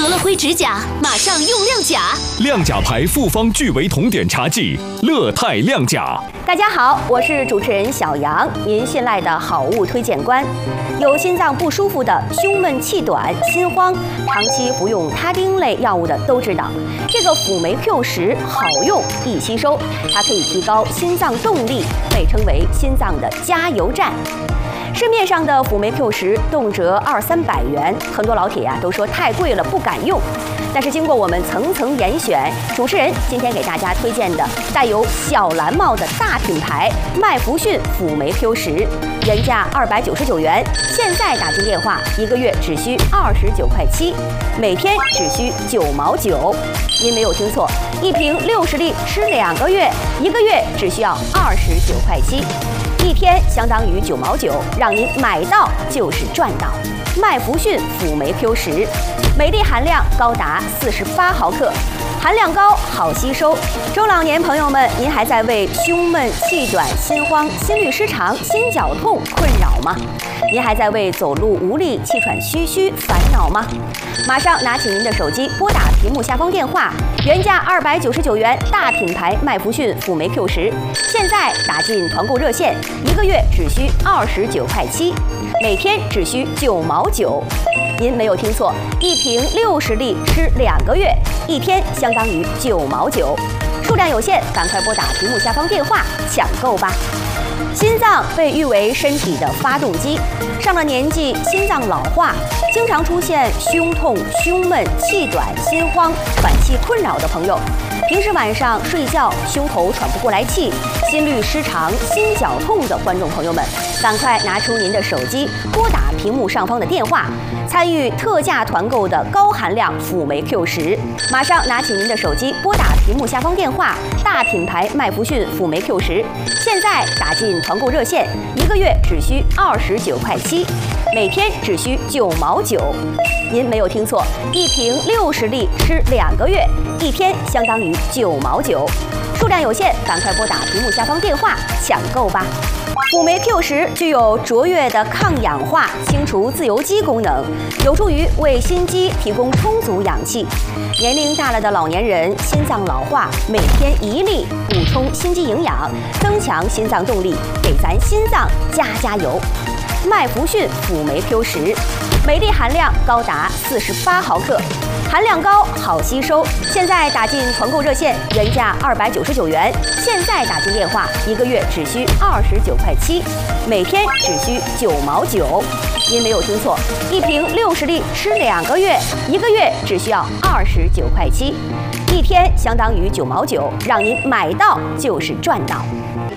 得了灰指甲，马上用亮甲。 亮甲牌复方聚维酮碘茶剂，乐泰亮甲。 大家好，我是主持人小杨，您信赖的好物推荐官。有心脏不舒服的、胸闷气短、心慌，长期服用他汀类药物的都知道，这个辅酶 Q10好用易吸收，它可以提高心脏动力，被称为心脏的加油站。市面上的辅酶 Q10动辄200-300元，很多老铁都说太贵了，不敢用。但是经过我们层层严选，主持人今天给大家推荐的带有小蓝帽的大品牌麦弗逊辅酶 Q10，原价299元，现在打进电话1个月只需29块7，每天只需9毛9。您没有听错，一瓶60粒吃2个月，1个月只需要29块7。一天相当于9毛9，让您买到就是赚到。麦弗逊辅酶 Q10，每粒含量高达48毫克，含量高，好吸收。中老年朋友们，您还在为胸闷、气短、心慌、心律失常、心绞痛困扰吗？您还在为走路无力、气喘吁吁烦恼吗？马上拿起您的手机，拨打屏幕下方电话，原价299元，大品牌麦弗逊辅酶 Q10，现在打进团购热线，1个月只需29块7，每天只需9毛9。您没有听错，一瓶60粒吃2个月，一天相当于9毛9。数量有限，赶快拨打屏幕下方电话抢购吧。心脏被誉为身体的发动机，上了年纪，心脏老化，经常出现胸痛、胸闷、气短、心慌、喘气困扰的朋友，平时晚上睡觉胸口喘不过来气、心律失常、心绞痛的观众朋友们，赶快拿出您的手机，拨打屏幕上方的电话，参与特价团购的高含量辅酶 Q10。马上拿起您的手机，拨打屏幕下方电话，大品牌麦弗逊辅酶 Q10，现在打进团购热线，1个月只需29块7，每天只需9毛9。您没有听错，一瓶60粒吃2个月，一天相当于9毛9。数量有限，赶快拨打屏幕下方电话抢购吧。辅酶 Q10具有卓越的抗氧化、清除自由基功能，有助于为心肌提供充足氧气。年龄大了的老年人心脏老化，每天1粒补充心肌营养，增强心脏动力，给咱心脏加油。麦弗逊辅酶 Q10，每粒含量高达48毫克，含量高，好吸收。现在打进团购热线，原价299元，现在打进电话，1个月只需29块7，每天只需9毛9。您没有听错，一瓶60粒吃2个月，1个月只需要29块7，一天相当于9毛9，让您买到就是赚到。